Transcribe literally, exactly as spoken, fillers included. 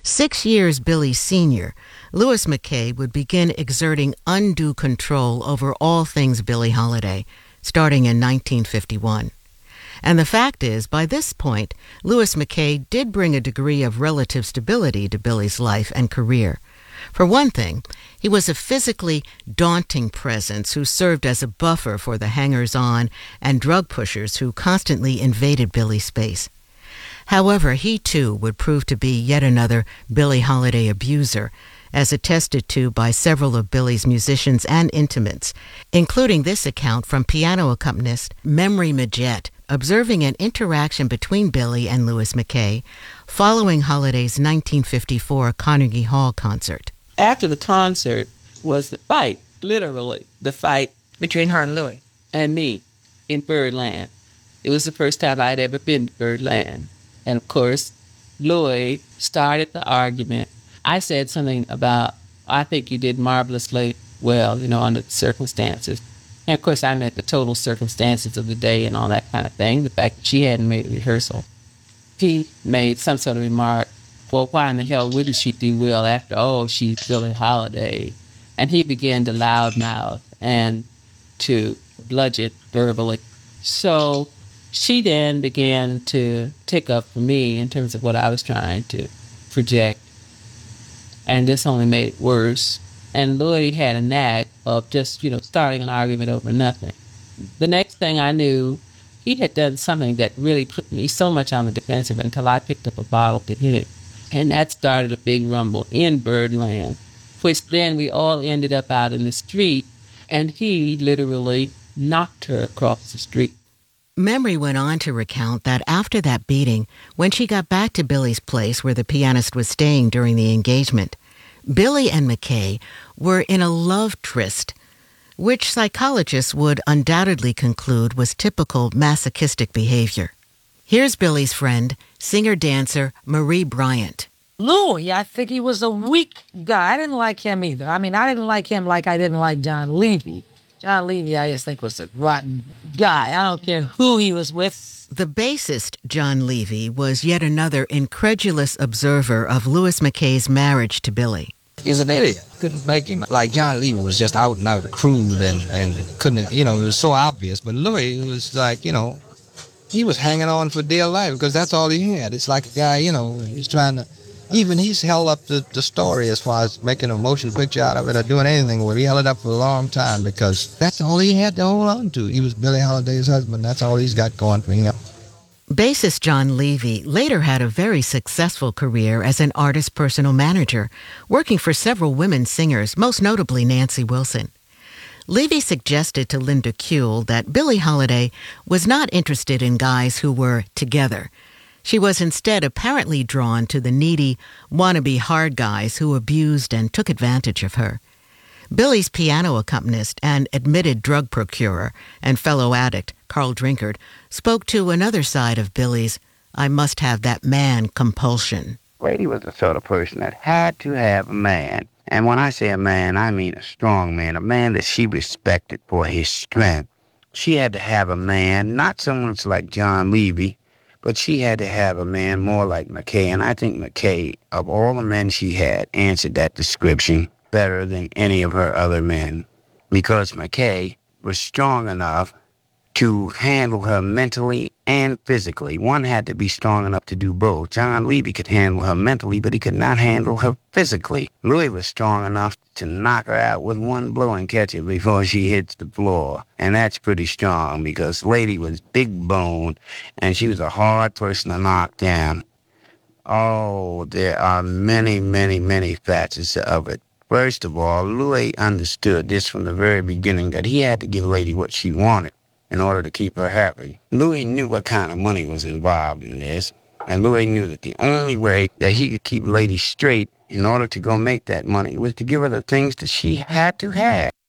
Six years Billy's senior, Louis McKay would begin exerting undue control over all things Billie Holiday, starting in nineteen fifty-one. And the fact is, by this point, Louis McKay did bring a degree of relative stability to Billy's life and career. For one thing, he was a physically daunting presence who served as a buffer for the hangers-on and drug pushers who constantly invaded Billy's space. However, he too would prove to be yet another Billie Holiday abuser, as attested to by several of Billy's musicians and intimates, including this account from piano accompanist Memory Majette, observing an interaction between Billy and Louis McKay following Holiday's nineteen fifty-four Carnegie Hall concert. After the concert was the fight, literally the fight between her and Louis and me in Birdland. It was the first time I'd ever been to Birdland. And of course, Louis started the argument. I said something about, I think you did marvelously well, you know, under the circumstances. And of course, I meant the total circumstances of the day and all that kind of thing. The fact that she hadn't made a rehearsal. He made some sort of remark, well, why in the hell wouldn't she do well after all, she's Billie Holiday? And he began to loudmouth and to bludgeon verbally. So she then began to tick up for me in terms of what I was trying to project. And this only made it worse. And Louis had a knack of just, you know, starting an argument over nothing. The next thing I knew, he had done something that really put me so much on the defensive until I picked up a bottle to hit it. And that started a big rumble in Birdland, which then we all ended up out in the street, and he literally knocked her across the street. Memory went on to recount that after that beating, when she got back to Billy's place where the pianist was staying during the engagement, Billy and McKay were in a love tryst, which psychologists would undoubtedly conclude was typical masochistic behavior. Here's Billy's friend, singer-dancer Marie Bryant. Louis, I think he was a weak guy. I didn't like him either. I mean, I didn't like him like I didn't like John Levy. John Levy, I just think, was a rotten guy. I don't care who he was with. The bassist, John Levy, was yet another incredulous observer of Louis McKay's marriage to Billy. He's an idiot. Couldn't make him. Like, John Levy was just out and out crude and, and couldn't, you know, it was so obvious. But Louis was like, you know, he was hanging on for dear life because that's all he had. It's like a guy, you know, he's trying to, even he's held up the, the story as far as making a motion picture out of it or doing anything with it. He held it up for a long time because that's all he had to hold on to. He was Billie Holiday's husband. That's all he's got going for him. Bassist John Levy later had a very successful career as an artist personal manager, working for several women singers, most notably Nancy Wilson. Levy suggested to Linda Kuehl that Billie Holiday was not interested in guys who were together. She was instead apparently drawn to the needy, wannabe hard guys who abused and took advantage of her. Billy's piano accompanist and admitted drug procurer and fellow addict, Carl Drinkard, spoke to another side of Billy's I must have that man compulsion. Lady was the sort of person that had to have a man. And when I say a man, I mean a strong man, a man that she respected for his strength. She had to have a man, not so much like John Levy, but she had to have a man more like McKay. And I think McKay, of all the men she had, answered that description better than any of her other men, because McKay was strong enough to handle her mentally and physically. One had to be strong enough to do both. John Levy could handle her mentally, but he could not handle her physically. Louis was strong enough to knock her out with one blow and catch her before she hits the floor. And that's pretty strong because Lady was big boned and she was a hard person to knock down. Oh, there are many, many, many facets of it. First of all, Louis understood this from the very beginning, that he had to give Lady what she wanted in order to keep her happy. Louis knew what kind of money was involved in this, and Louis knew that the only way that he could keep Lady straight in order to go make that money was to give her the things that she had to have.